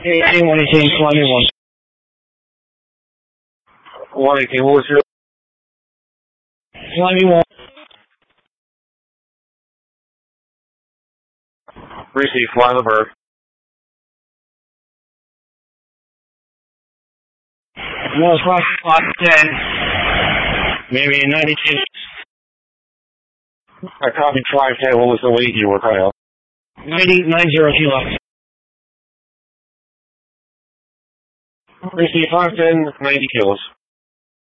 18, 118, 21. 118, what was your... 21. Receive, fly the bird. No, cross 10. Maybe 92. I copied 510, what was the weight you were kind of? 90 kilo. Receive 510, 90 kilos.